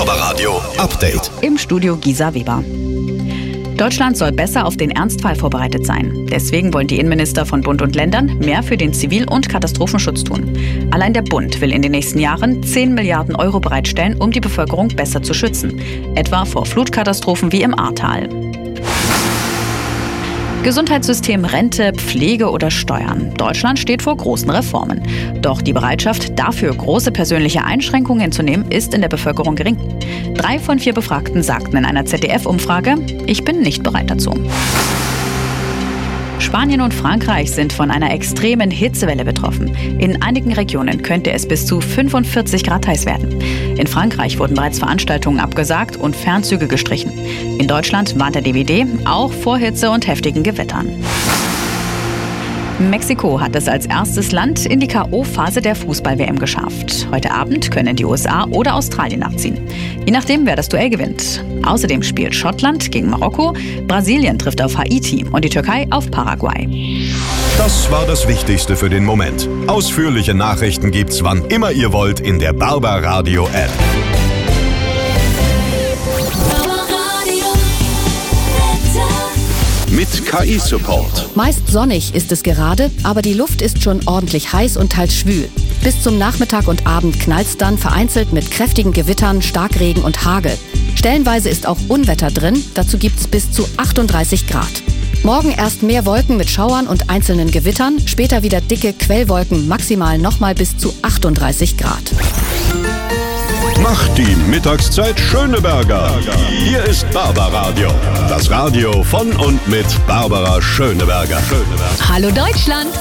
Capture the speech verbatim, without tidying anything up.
Barbaradio Update. Im Studio Gisa Weber. Deutschland soll besser auf den Ernstfall vorbereitet sein. Deswegen wollen die Innenminister von Bund und Ländern mehr für den Zivil- und Katastrophenschutz tun. Allein der Bund will in den nächsten Jahren zehn Milliarden Euro bereitstellen, um die Bevölkerung besser zu schützen. Etwa vor Flutkatastrophen wie im Ahrtal. Gesundheitssystem, Rente, Pflege oder Steuern. Deutschland steht vor großen Reformen. Doch die Bereitschaft, dafür große persönliche Einschränkungen hinzunehmen, ist in der Bevölkerung gering. Drei von vier Befragten sagten in einer Z D F-Umfrage, ich bin nicht bereit dazu. Spanien und Frankreich sind von einer extremen Hitzewelle betroffen. In einigen Regionen könnte es bis zu fünfundvierzig Grad heiß werden. In Frankreich wurden bereits Veranstaltungen abgesagt und Fernzüge gestrichen. In Deutschland warnt der D W D auch vor Hitze und heftigen Gewittern. Mexiko hat es als erstes Land in die K O-Phase der Fußball-W M geschafft. Heute Abend können die U S A oder Australien nachziehen. Je nachdem, wer das Duell gewinnt. Außerdem spielt Schottland gegen Marokko, Brasilien trifft auf Haiti und die Türkei auf Paraguay. Das war das Wichtigste für den Moment. Ausführliche Nachrichten gibt's wann immer ihr wollt in der Barbaradio App. Mit K I-Support. Meist sonnig ist es gerade, aber die Luft ist schon ordentlich heiß und teils schwül. Bis zum Nachmittag und Abend knallt's dann vereinzelt mit kräftigen Gewittern, Starkregen und Hagel. Stellenweise ist auch Unwetter drin, dazu gibt's bis zu achtunddreißig Grad. Morgen erst mehr Wolken mit Schauern und einzelnen Gewittern, später wieder dicke Quellwolken, maximal nochmal bis zu achtunddreißig Grad. Macht die Mittagszeit Schöneberger. Hier ist Barbaradio. Das Radio von und mit Barbara Schöneberger. Hallo Deutschland!